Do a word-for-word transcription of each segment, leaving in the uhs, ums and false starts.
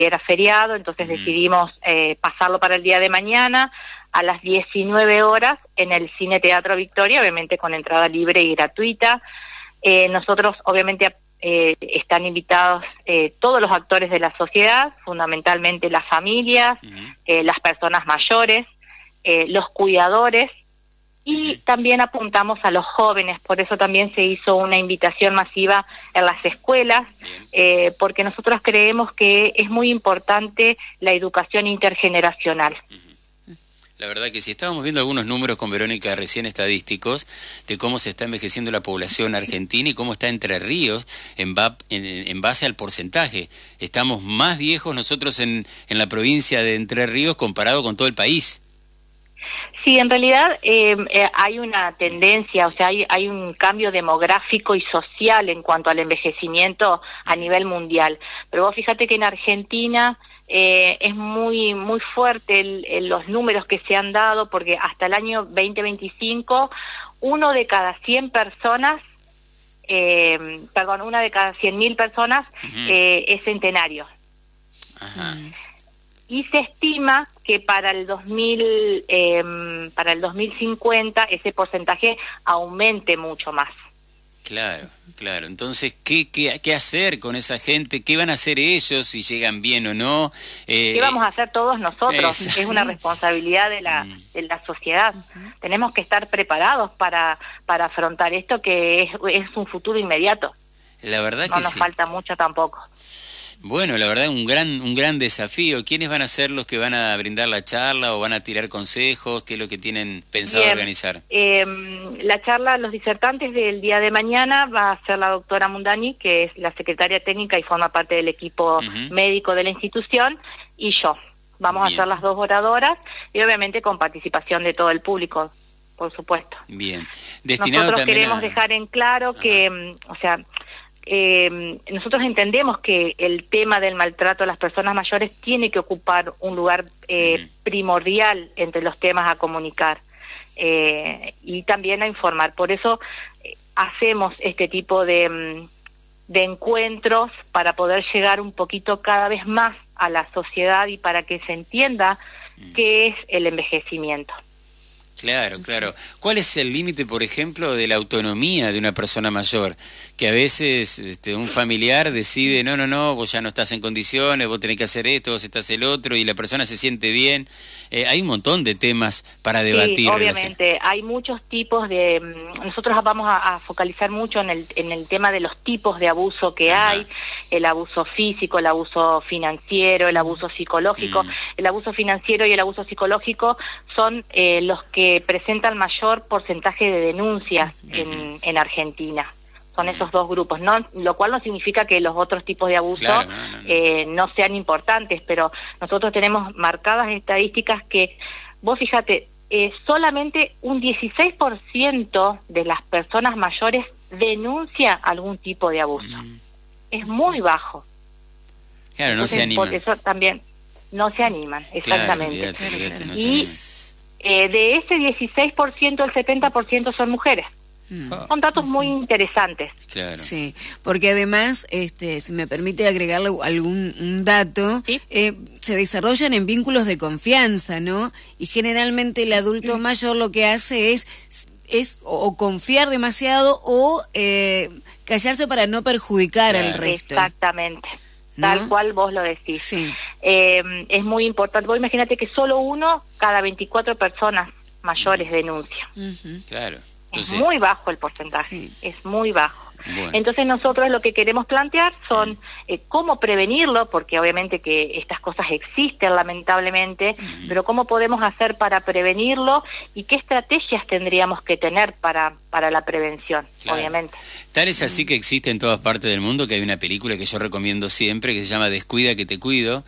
era feriado, entonces uh-huh. decidimos eh, pasarlo para el día de mañana a las diecinueve horas en el Cine Teatro Victoria, obviamente con entrada libre y gratuita. Eh, nosotros, obviamente, eh, están invitados eh, todos los actores de la sociedad, fundamentalmente las familias, uh-huh. eh, las personas mayores, eh, los cuidadores, y también apuntamos a los jóvenes, por eso también se hizo una invitación masiva en las escuelas, eh, porque nosotros creemos que es muy importante la educación intergeneracional. La verdad que sí, estábamos viendo algunos números con Verónica recién estadísticos de cómo se está envejeciendo la población argentina y cómo está Entre Ríos en, va, en, en base al porcentaje. Estamos más viejos nosotros en, en la provincia de Entre Ríos comparado con todo el país. Sí, en realidad eh, eh, hay una tendencia, o sea, hay, hay un cambio demográfico y social en cuanto al envejecimiento a nivel mundial. Pero vos fíjate que en Argentina eh, es muy muy fuerte el, el, los números que se han dado, porque hasta el año veinte veinticinco, uno de cada cien personas, eh, perdón, una de cada cien mil personas uh-huh. eh, es centenario. Ajá. Y se estima que para el dos mil eh, para el dos mil cincuenta ese porcentaje aumente mucho más. Claro, claro. Entonces, ¿qué, qué, qué hacer con esa gente? ¿Qué van a hacer ellos, si llegan bien o no? Eh, ¿Qué vamos a hacer todos nosotros? Es, es una responsabilidad de la, de la sociedad. Uh-huh. Tenemos que estar preparados para, para afrontar esto, que es, es un futuro inmediato. La verdad no que nos sí. falta mucho tampoco. Bueno, la verdad, un gran un gran desafío. ¿Quiénes van a ser los que van a brindar la charla o van a tirar consejos? ¿Qué es lo que tienen pensado Bien, organizar? Eh, la charla, los disertantes del día de mañana va a ser la doctora Mundani, que es la secretaria técnica y forma parte del equipo uh-huh. médico de la institución, y yo. Vamos Bien. a ser las dos oradoras y obviamente con participación de todo el público, por supuesto. Bien. Destinado Nosotros también queremos a... dejar en claro Ajá. que, o sea... Eh, nosotros entendemos que el tema del maltrato a las personas mayores tiene que ocupar un lugar eh, uh-huh. primordial entre los temas a comunicar eh, y también a informar. Por eso eh, hacemos este tipo de, de encuentros para poder llegar un poquito cada vez más a la sociedad y para que se entienda uh-huh. qué es el envejecimiento. Claro, claro. ¿Cuál es el límite, por ejemplo, de la autonomía de una persona mayor? Que a veces este, un familiar decide, no, no, no, vos ya no estás en condiciones, vos tenés que hacer esto, vos estás el otro, y la persona se siente bien. Eh, hay un montón de temas para debatir. Sí, obviamente. Hay muchos tipos de... Nosotros vamos a, a focalizar mucho en el, en el tema de los tipos de abuso que Ajá. hay. El abuso físico, el abuso financiero, el abuso psicológico. Mm. El abuso financiero y el abuso psicológico son eh, los que presentan mayor porcentaje de denuncias uh-huh. en, en Argentina. Son uh-huh. esos dos grupos, no, lo cual no significa que los otros tipos de abuso claro, no, no, no. Eh, no sean importantes, pero nosotros tenemos marcadas estadísticas que, vos fíjate, eh, solamente un dieciséis por ciento de las personas mayores denuncia algún tipo de abuso. Uh-huh. Es muy bajo. Claro, Entonces, no se animan. Por eso también no se animan, exactamente. Claro, olvídate, olvídate, no y eh, de ese dieciséis por ciento, el setenta por ciento son mujeres. Son datos muy interesantes. Claro. Sí, porque además, este, si me permite agregarle algún un dato, ¿Sí? eh, se desarrollan en vínculos de confianza, ¿no? Y generalmente el adulto mayor lo que hace es, es o confiar demasiado o eh, callarse para no perjudicar claro. al resto. Exactamente. ¿No? Tal cual vos lo decís. Sí. Eh, es muy importante. Vos imagínate que solo uno cada veinticuatro personas mayores denuncia. Uh-huh. Claro. Entonces, es muy bajo el porcentaje, sí. es muy bajo. Bueno. Entonces nosotros lo que queremos plantear son eh, cómo prevenirlo, porque obviamente que estas cosas existen lamentablemente, uh-huh. pero cómo podemos hacer para prevenirlo y qué estrategias tendríamos que tener para, para la prevención, claro. obviamente. Tal es así que existe en todas partes del mundo, que hay una película que yo recomiendo siempre, que se llama Descuida que te cuido,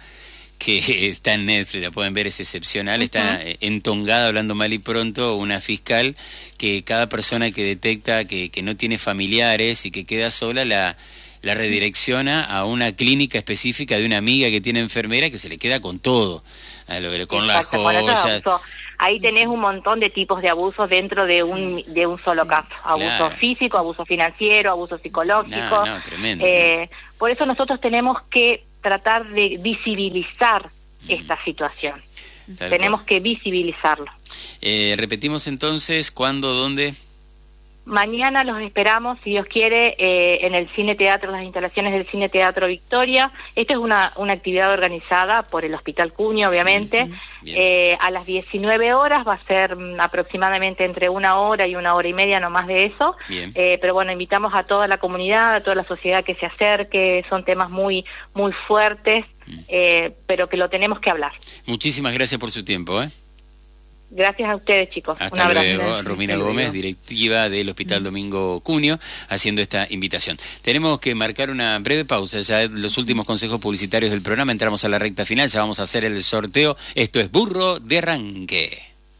que está en Netflix, la pueden ver, es excepcional, uh-huh. está entongada, hablando mal y pronto, una fiscal que cada persona que detecta que, que no tiene familiares y que queda sola, la, la redirecciona a una clínica específica de una amiga que tiene enfermera que se le queda con todo, a lo, con las joyas. Ahí tenés un montón de tipos de abusos dentro de un de un solo caso. Abuso claro. físico, abuso financiero, abuso psicológico. No, no, tremendo. Eh, por eso nosotros tenemos que tratar de visibilizar esta situación. Tal Tenemos cual. que visibilizarlo. Eh, repetimos entonces, ¿cuándo, dónde? Mañana los esperamos, si Dios quiere, eh, en el Cine Teatro, las instalaciones del Cine Teatro Victoria. Esta es una, una actividad organizada por el Hospital Cuño, obviamente. Mm-hmm. eh, a las diecinueve horas va a ser mm, aproximadamente entre una hora y una hora y media, no más de eso. Eh, pero bueno, invitamos a toda la comunidad, a toda la sociedad que se acerque. Son temas muy, muy fuertes, mm. eh, pero que lo tenemos que hablar. Muchísimas gracias por su tiempo, ¿eh? Gracias a ustedes, chicos. Hasta luego, Romina Gómez, directiva del Hospital Domingo Cuño, haciendo esta invitación. Tenemos que marcar una breve pausa, ya los últimos consejos publicitarios del programa, entramos a la recta final, ya vamos a hacer el sorteo. Esto es Burro de Arranque.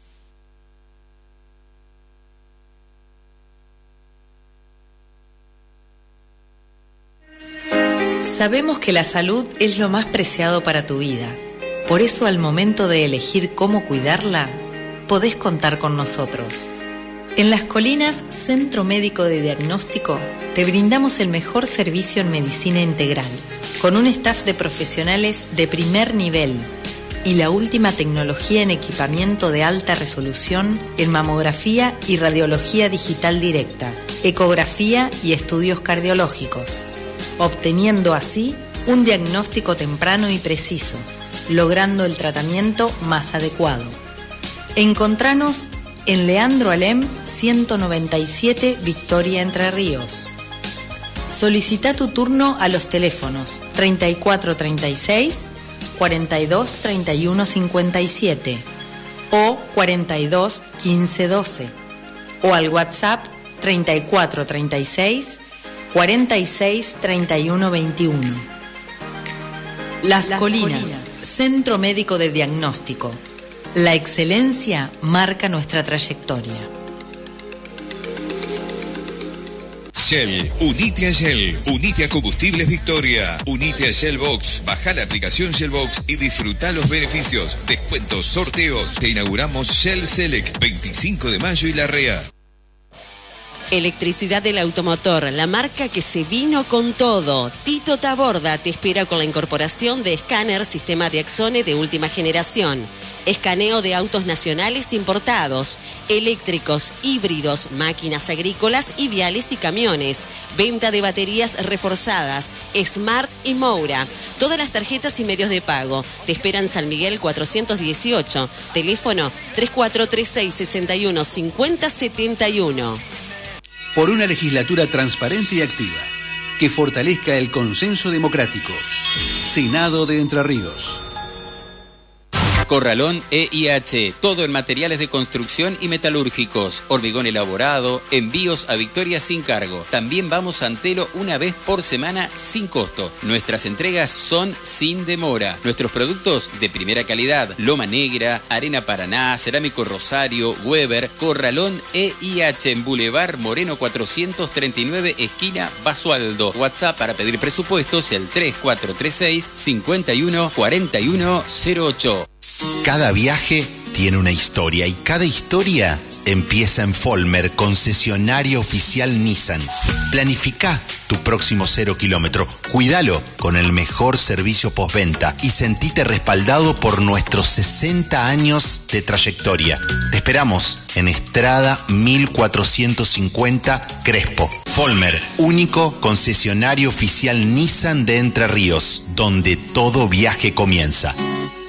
Sabemos que la salud es lo más preciado para tu vida. Por eso, al momento de elegir cómo cuidarla, podés contar con nosotros. En Las Colinas, Centro Médico de Diagnóstico, te brindamos el mejor servicio en medicina integral, con un staff de profesionales de primer nivel y la última tecnología en equipamiento de alta resolución en mamografía y radiología digital directa, ecografía y estudios cardiológicos, obteniendo así un diagnóstico temprano y preciso, logrando el tratamiento más adecuado. Encontranos en Leandro Alem ciento noventa y siete, Victoria, Entre Ríos. Solicita tu turno a los teléfonos treinta y cuatro treinta y seis, cuarenta y dos treinta y uno cincuenta y siete o cuarenta y dos quince doce o al WhatsApp treinta y cuatro treinta y seis, cuarenta y seis treinta y uno veintiuno. Las, Las Colinas, Colinas, Centro Médico de Diagnóstico. La excelencia marca nuestra trayectoria. Shell, unite a Shell, unite a Combustibles Victoria, unite a Shellbox, baja la aplicación Shellbox y disfruta los beneficios, descuentos, sorteos. Te inauguramos Shell Select, veinticinco de mayo y Larrea. Electricidad del Automotor, la marca que se vino con todo. Tito Taborda te espera con la incorporación de escáner sistema de Axone de última generación. Escaneo de autos nacionales importados, eléctricos, híbridos, máquinas agrícolas y viales y camiones. Venta de baterías reforzadas, Smart y Moura. Todas las tarjetas y medios de pago. Te esperan San Miguel cuatrocientos dieciocho. Teléfono tres cuatro tres seis, seis uno cinco cero siete uno. Por una legislatura transparente y activa, que fortalezca el consenso democrático. Senado de Entre Ríos. Corralón E I H, todo en materiales de construcción y metalúrgicos, hormigón elaborado, envíos a Victoria sin cargo. También vamos a Antelo una vez por semana sin costo. Nuestras entregas son sin demora. Nuestros productos de primera calidad, Loma Negra, Arena Paraná, Cerámico Rosario, Weber. Corralón E I H en Boulevard Moreno cuatrocientos treinta y nueve, esquina Basualdo. WhatsApp para pedir presupuestos el tres cuatro tres seis, cinco uno cuatro uno cero ocho. Cada viaje tiene una historia y cada historia empieza en Folmer, concesionario oficial Nissan. Planifica tu próximo cero kilómetro, cuídalo con el mejor servicio postventa y sentite respaldado por nuestros sesenta años de trayectoria. Te esperamos en Estrada mil cuatrocientos cincuenta, Crespo. Folmer, único concesionario oficial Nissan de Entre Ríos, donde todo viaje comienza.